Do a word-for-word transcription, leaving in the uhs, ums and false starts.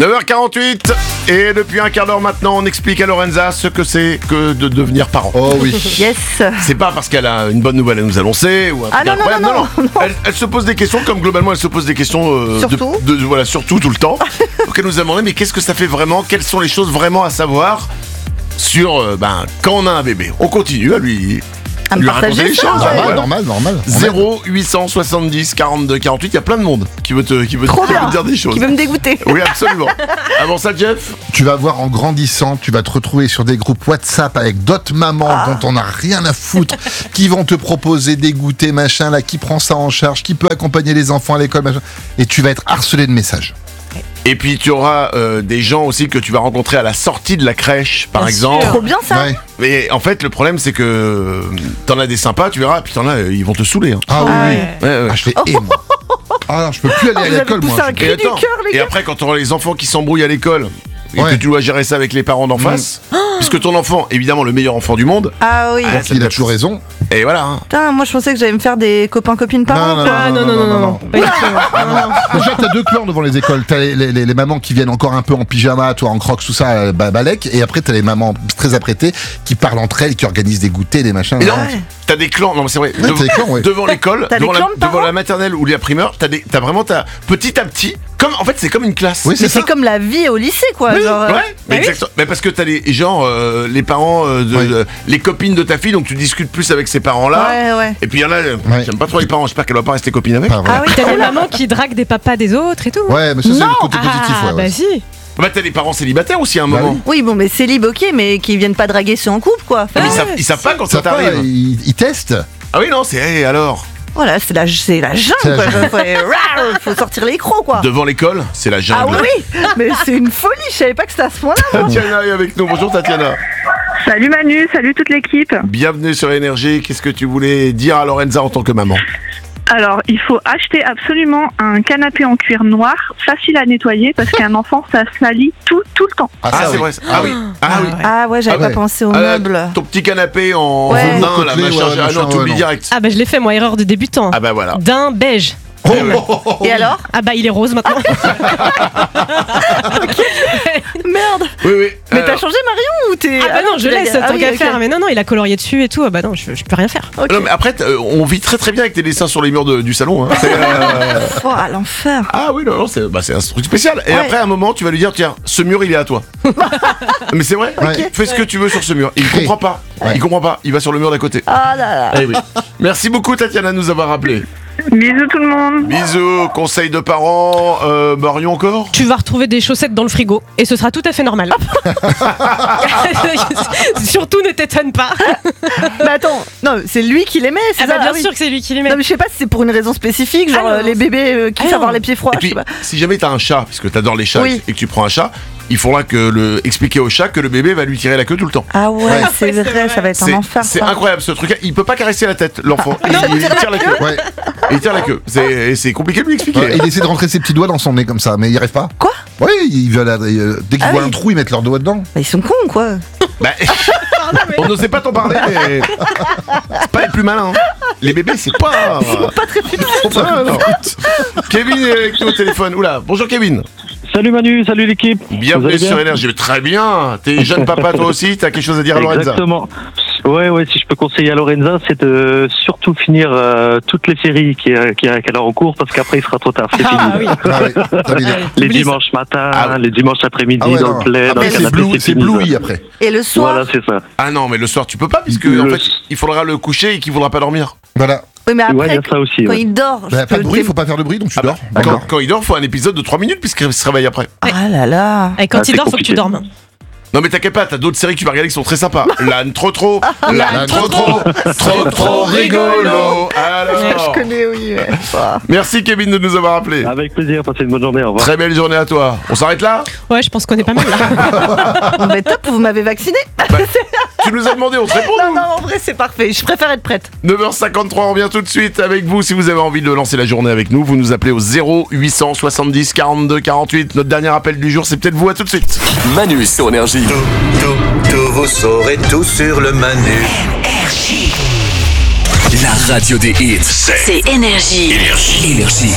neuf heures quarante-huit et depuis un quart d'heure maintenant, on explique à Lorenza ce que c'est que de devenir parent. Oh oui. Yes. C'est pas parce qu'elle a une bonne nouvelle à nous annoncer ou un Ah truc non, non, incroyable. non, non, non. Elle, elle se pose des questions comme globalement elle se pose des questions euh, Surtout de, de- voilà surtout tout le temps. Donc elle nous a demandé mais qu'est-ce que ça fait vraiment, quelles sont les choses vraiment à savoir sur euh, ben quand on a un bébé. On continue à lui À me lui partager raconter les ça, choses. ouais. hein, Normal, voilà. normal, normal. zéro huit cent soixante-dix quarante-deux quarante-huit, il y a plein de monde qui veut te, qui veut, Trop qui veut bien. te dire des choses. Qui veut me dégoûter. Oui, absolument. Avant ça, Jeff, Tu vas voir en grandissant, tu vas te retrouver sur des groupes WhatsApp avec d'autres mamans Ah. dont on n'a rien à foutre, qui vont te proposer des goûters, machin, là, qui prend ça en charge, qui peut accompagner les enfants à l'école, machin. Et tu vas être harcelé de messages. et puis tu auras euh, des gens aussi que tu vas rencontrer à la sortie de la crèche, par Bien exemple. Trop bien ça. Ouais. Mais en fait, le problème, c'est que euh, t'en as des sympas, tu verras, puis t'en as, euh, ils vont te saouler. Hein. Ah oui, Ah oui. ouais. Ouais, ouais. Ah, je fais hais, moi. Ah non, je peux plus aller Ah, à vous avez l'école, poussé moi. un Je- cri Et, du attends, cœur, les et gars. après, quand tu auras les enfants qui s'embrouillent à l'école, et Ouais. que tu dois gérer ça avec les parents d'en face, puisque ton enfant, évidemment, le meilleur enfant du monde, Ah oui. Ah, Il a toujours raison. et voilà. Hein. Putain, moi je pensais que j'allais me faire des copains-copines parents. quoi. Ah non, non, non, non, non. Pas du tout. Déjà, t'as deux clans devant les écoles. T'as les, les, les mamans qui viennent encore un peu en pyjama, toi en crocs, tout ça, euh, ba- balèque. Et après, t'as les mamans très apprêtées qui parlent entre elles, qui organisent des goûters, des machins. Et non, Ouais. t'as des clans, non mais c'est vrai, Ouais, t'as des clans, ouais. devant l'école, T'as des devant, la, clans de devant parents la maternelle ou la primaire, t'as des, t'as vraiment, t'as petit à petit, comme, en fait c'est comme une classe. Oui, Mais c'est ça. c'est comme la vie au lycée quoi. Oui, genre, euh, ouais, mais, ah oui. exactement. Mais parce que t'as les genre euh, les parents euh, de, Ouais. de- les copines de ta fille, donc tu discutes plus avec ces parents là. Ouais, ouais. Et puis il y en a, euh, Ouais. j'aime pas trop les parents, j'espère qu'elle va pas rester copine avec. Pas vrai. Ah oui. T'as des mamans qui draguent des papas des autres et tout. Ouais, mais ça, c'est Non. le côté positif. Ah, Ouais, bah ouais. si. Bah t'as des parents célibataires aussi à un Bah moment. oui. Oui bon mais célib ok mais qui viennent pas draguer ceux en couple quoi. Enfin, Mais ils, Ouais, savent, ils savent pas quand ça Ça part, t'arrive. ils, ils testent. Ah oui non, c'est hey, alors voilà c'est la c'est la jungle C'est la quoi. jungle. Faut, faut- faut sortir les crocs quoi. devant l'école, c'est la Ah jungle. oui mais c'est une folie. Je savais pas que c'était à ce point-là. moi. Tatiana est avec nous. Bonjour Tatiana. Salut Manu, salut toute l'équipe. Bienvenue sur Énergie. Qu'est-ce que tu voulais dire à Lorenza en tant que maman? Alors, il faut acheter absolument un canapé en cuir noir, facile à nettoyer, parce qu'un enfant, ça salit tout, tout le temps. Ah, ça, c'est oui. vrai. Ah oui. Ah oui. Ah ouais j'avais Ah pas ouais. pensé aux Ah, là, meubles. ton petit canapé en Ouais. venin, là, Côtelé, machin, ouais, ah machin, non, t'oublies ouais, non. direct. Ah bah je l'ai fait moi, erreur de débutant. Ah bah voilà. D'un beige. Oh, Eh ouais. oh, oh, oh. Et alors Ah bah il est rose maintenant. Merde. Oui, oui. Mais Alors, t'as changé Marion ou t'es Ah bah non, je tu l'as- laisse ah tant oui, qu'à ok. faire. Mais non, non, il a colorié dessus et tout. Ah bah non, je, je peux rien faire. Ok. non, mais après, t- euh, on vit très très bien avec tes dessins sur les murs de- du salon. Hein. C'est, euh, Oh, à l'enfer. Ah oui, non, non, c'est bah, c'est un truc spécial. Et Ouais. après, à un moment, tu vas lui dire tiens, ce mur, il est à toi. Mais c'est vrai. Ouais. Fais ce que tu veux sur ce mur. Il Crée. comprend pas. Ouais. Il comprend pas. Il va sur le mur d'à côté. Ah là là. Eh oui. Merci beaucoup, Tatiana, de nous avoir rappelé. Bisous tout le monde. Bisous, conseils de parents. Euh, Marion encore. Tu vas retrouver des chaussettes dans le frigo et ce sera tout à fait normal. Surtout ne t'étonne pas. Mais attends, non, c'est lui qui les met, c'est Ah bah ça bien oui. sûr que c'est lui qui les met. Non mais je sais pas si c'est pour une raison spécifique, genre Ah non. euh, les bébés euh, qui Ah savent non. avoir les pieds froids, Et je sais puis, pas. si jamais t'as un chat, puisque t'adores les chats Oui. et que tu prends un chat, il faudra que le expliquer au chat que le bébé va lui tirer la queue tout le temps. Ah ouais, Ouais. c'est Ouais, c'est vrai, vrai. ça va être un C'est enfer c'est ça. incroyable ce truc. Il peut pas caresser la tête, l'enfant. Il, il tire la queue. Ouais. Il tire la queue. C'est c'est compliqué de lui expliquer. Ouais, il essaie de rentrer ses petits doigts dans son nez comme ça, mais il y arrive pas. Quoi Oui, ils veulent, euh, dès qu'ils Ah voient oui. un trou, ils mettent leurs doigts dedans. Bah, ils sont cons quoi. Bah, on n'osait pas t'en parler, mais c'est pas les plus malins. hein. Les bébés, c'est pas. Pas très flippant. Ah, non. Kevin est avec nous au téléphone. Oula, bonjour Kevin. Salut Manu, salut l'équipe. Vous Bienvenue allez bien sur Énergie. Très bien. T'es jeune papa toi aussi. T'as quelque chose à dire à Lorenza? Exactement. Ouais, ouais, si je peux conseiller à Lorenza, c'est de surtout finir euh, toutes les séries qui, qui, qu'elle a en cours, parce qu'après il sera trop tard, c'est Ah fini. oui. Ah ouais, ça veut dire- Les Oublie ça. dimanches matin, Ah ouais. les dimanches après-midi, Ah ouais, dans non. le plaid, dans Après, le c'est canapé, blue, c'est c'est fini. blue, ça. oui, après. Et le soir. Voilà, c'est ça. Ah non, mais le soir tu peux pas puisque Le- en fait il faudra le coucher et qu'il voudra pas dormir. Voilà. Oui mais après Ouais, il y a ça aussi. quand ouais. il dort, je Bah, pas peux de bruit, t'aimer. faut pas faire de bruit, donc tu Ah bah, dors. quand, quand il dort, faut un épisode de trois minutes puisqu'il se réveille après. Ah là là. Et quand Ah, il c'est dort, faut que tu compliqué. dormes. Non mais t'inquiète pas, t'as d'autres séries que tu vas regarder qui sont très sympas. L'âne trop trop, l'âne L'âne trop trop, trop trop rigolo. Alors, Je connais oui. Ouais. Ah. merci Kevin de nous avoir appelé. Avec plaisir, passez une bonne journée, au revoir. Très belle journée à toi. On s'arrête là? Ouais, je pense qu'on est pas mal là. Bon, bah, top, vous m'avez vacciné. Tu nous as demandé, on te répond. Non nous. non en vrai c'est parfait, je préfère être prête. neuf heures cinquante-trois, on revient tout de suite avec vous. Si vous avez envie de lancer la journée avec nous, vous nous appelez au zéro huit cent soixante-dix quarante-deux quarante-huit. Notre dernier appel du jour, c'est peut-être vous. À tout de suite. Manu sur Énergie. Tout, tout, tout, vous saurez tout sur le Manu. La radio des hits. C'est Énergie. Énergie. Énergie.